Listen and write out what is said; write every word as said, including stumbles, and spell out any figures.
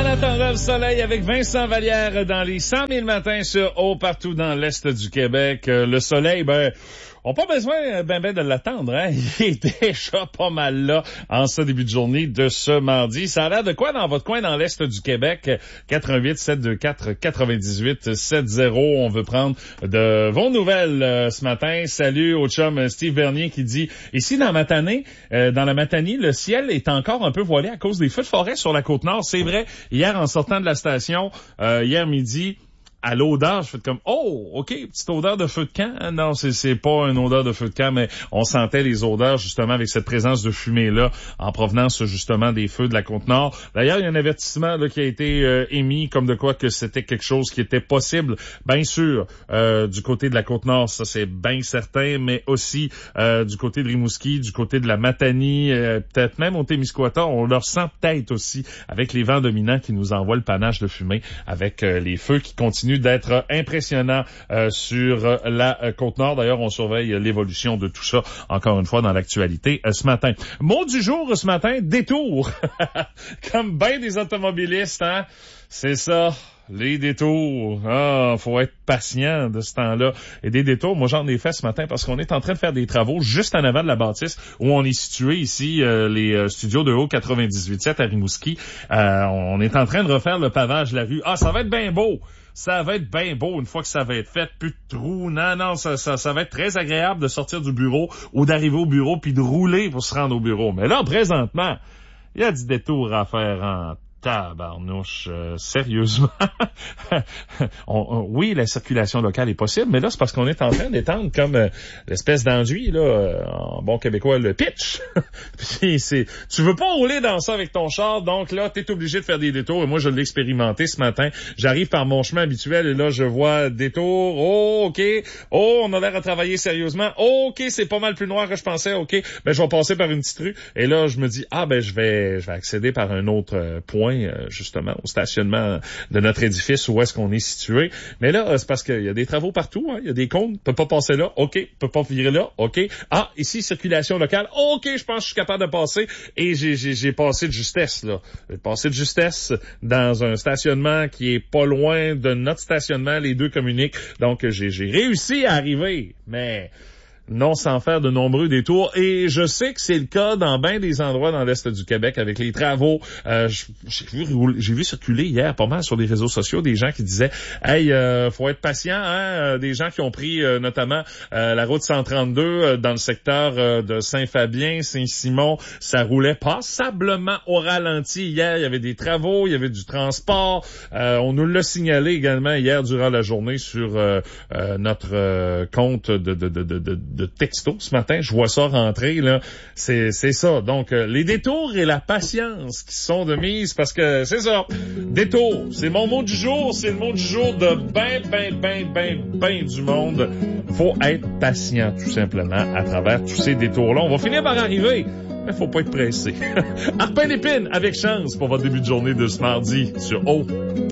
attendant le soleil avec Vincent Vallière dans les cent mille matins sur Haut partout dans l'Est du Québec. Euh, le soleil, ben... on n'a pas besoin ben ben de l'attendre, hein. Il est déjà pas mal là en ce début de journée de ce mardi. Ça a l'air de quoi dans votre coin dans l'Est du Québec? quatre un huit sept deux quatre quatre-vingt-dix-huit soixante. On veut prendre de vos nouvelles euh, ce matin. Salut au chum Steve Bernier qui dit, ici dans Matane, euh, dans la Matanie, le ciel est encore un peu voilé à cause des feux de forêt sur la Côte-Nord. C'est vrai, hier en sortant de la station, euh, hier midi, à l'odeur, je fais comme, oh, OK, petite odeur de feu de camp. Non, c'est, c'est pas une odeur de feu de camp, mais on sentait les odeurs, justement, avec cette présence de fumée-là, en provenance, justement, des feux de la Côte-Nord. D'ailleurs, il y a un avertissement, là, qui a été euh, émis, comme de quoi que c'était quelque chose qui était possible, bien sûr, euh, du côté de la Côte-Nord, ça, c'est bien certain, mais aussi euh, du côté de Rimouski, du côté de la Matanie, euh, peut-être même au Témiscouata, on leur sent peut-être aussi, avec les vents dominants qui nous envoient le panache de fumée, avec euh, les feux qui continuent d'être impressionnant euh, sur euh, la euh, Côte-Nord. D'ailleurs, on surveille euh, l'évolution de tout ça, encore une fois, dans l'actualité euh, ce matin. Mot du jour ce matin, détour. Comme bien des automobilistes, hein? C'est ça. Les détours. Ah, faut être patient de ce temps-là. Et des détours, moi j'en ai fait ce matin parce qu'on est en train de faire des travaux juste en avant de la bâtisse où on est situé ici, euh, les euh, studios de Haut quatre-vingt-dix-huit sept à Rimouski. Euh, on est en train de refaire le pavage de la rue. Ah, ça va être bien beau. Ça va être bien beau une fois que ça va être fait. Plus de trous. Non, non, ça, ça, ça va être très agréable de sortir du bureau ou d'arriver au bureau puis de rouler pour se rendre au bureau. Mais là, présentement, il y a du détour à faire en tabarnouche, euh, sérieusement. on, on, oui, la circulation locale est possible, mais là, c'est parce qu'on est en train d'étendre comme euh, l'espèce d'enduit, là, euh, en bon québécois, le pitch. Puis c'est, tu veux pas rouler dans ça avec ton char, donc là, t'es obligé de faire des détours, et moi, je l'ai expérimenté ce matin. J'arrive par mon chemin habituel, et là, je vois détour, oh, OK, oh, on a l'air à travailler sérieusement, oh, OK, c'est pas mal plus noir que je pensais, OK, ben, je vais passer par une petite rue, et là, je me dis, ah, ben, je vais, je vais accéder par un autre euh, point, justement, au stationnement de notre édifice où est-ce qu'on est situé. Mais là, c'est parce qu'il y a des travaux partout, hein. Il y a des comptes, peut pas passer là, OK, peut pas virer là, OK. Ah, ici, circulation locale, OK, je pense que je suis capable de passer. Et j'ai, j'ai, j'ai passé de justesse, là. J'ai passé de justesse dans un stationnement qui est pas loin de notre stationnement, les deux communiquent. Donc, j'ai, j'ai réussi à arriver, mais non sans faire de nombreux détours. Et je sais que c'est le cas dans bien des endroits dans l'Est du Québec avec les travaux. Euh, j'ai vu, j'ai vu circuler hier pas mal sur les réseaux sociaux des gens qui disaient « Hey, euh, faut être patient, hein? » Des gens qui ont pris euh, notamment euh, la route cent trente-deux euh, dans le secteur euh, de Saint-Fabien, Saint-Simon. Ça roulait passablement au ralenti hier. Il y avait des travaux, il y avait du transport. Euh, on nous l'a signalé également hier durant la journée sur euh, euh, notre euh, compte de, de, de, de, de de texto ce matin, je vois ça rentrer, là. C'est, c'est ça. Donc, euh, les détours et la patience qui sont de mise parce que c'est ça. Détour, c'est mon mot du jour, c'est le mot du jour de ben, ben, ben, ben, ben du monde. Faut être patient, tout simplement, à travers tous ces détours-là. On va finir par arriver, mais faut pas être pressé. Arpin d'épine, avec chance pour votre début de journée de ce mardi sur O.